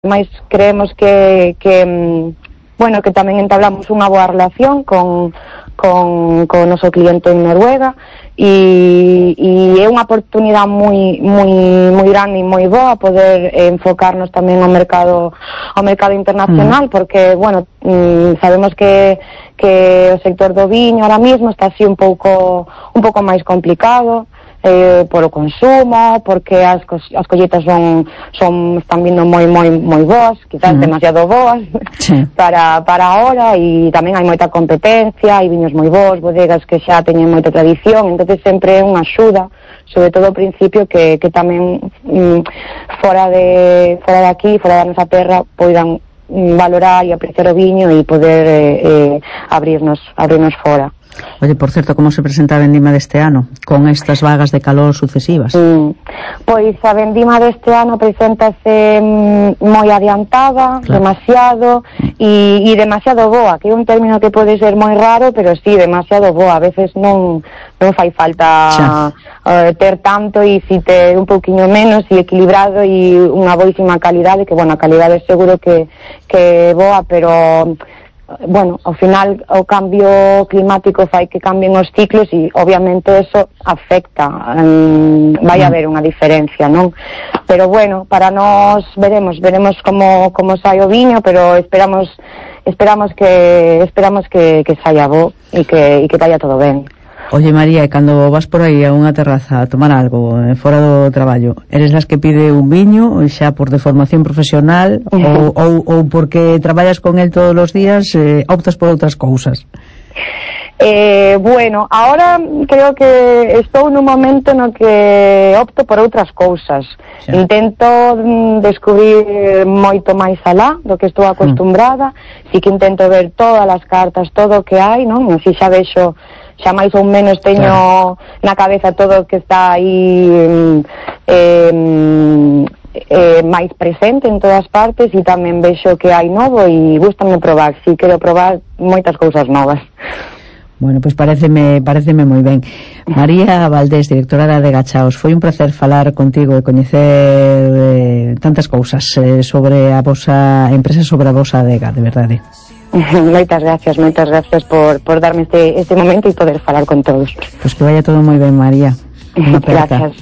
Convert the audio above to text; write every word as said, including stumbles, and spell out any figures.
Mais creemos que, que bueno, que tamén entablamos unha boa relación con, con, con o noso cliente en Noruega e, e é unha oportunidade moi, moi, moi grande e moi boa poder eh, enfocarnos tamén ao mercado ao mercado internacional, mm. porque, bueno, mm, sabemos que, que o sector do viño ahora mismo está así un pouco un pouco máis complicado, eh, por o consumo, porque as, co as colleitas son, son están vindo moi moi moi boas, quizás uh-huh. demasiado boas sí. para, para ahora, e tamén hai moita competencia, hai viños moi bons, bodegas que xa teñen moita tradición, entonces sempre é unha axuda, sobre todo ao principio, que, que tamén mm, fora de fora de aquí, fora da nosa terra, poidan mm, valorar e apreciar o viño e poder eh, eh, abrirnos, abrirnos fora. Oye, por certo, como se presenta a vendima deste ano con estas vagas de calor sucesivas? Mm, pois a vendima deste ano preséntase mm, moi adiantada, claro. demasiado e, e demasiado boa, que é un término que pode ser moi raro, pero sí, demasiado boa. A veces non non fai falta uh, ter tanto, e si ter un pouquiño menos e equilibrado e unha boísima calidade, que, bueno, a calidade seguro que, que é boa, pero bueno, ao final o cambio climático fai que cambien os ciclos e obviamente eso afecta, um, vai haber unha diferencia, non? Pero bueno, para nós veremos, veremos como como sai o viño, pero esperamos esperamos que esperamos que que saia bo e que e que vaya todo ben. Oye, María, e cando vas por aí a unha terraza a tomar algo eh, fora do traballo, eres las que pide un viño xa por deformación profesional uh-huh. ou, ou, ou porque traballas con el todos os días, eh, optas por outras cousas? Eh, bueno, ahora creo que estou nun momento no que opto por outras cousas. Xa. Intento mm, descubrir moito máis alá do que estou acostumbrada, mm. si que intento ver todas as cartas, todo o que hai, non? Si xa vexo, xa máis ou menos teño claro. na cabeza todo o que está aí eh, eh, máis presente en todas partes, e tamén vexo que hai novo e gústame probar, si quero probar moitas cousas novas. Bueno, pois pues pareceme, pareceme moi ben. María Valdés, directora da Adega Chaos, foi un placer falar contigo e coñecer eh, tantas cousas eh, sobre a vosa empresa, sobre a vosa adega, de verdade. Moitas gracias, moitas gracias por, por darme este, este momento e poder falar con todos. Pois pues que vaya todo moi ben, María. Gracias.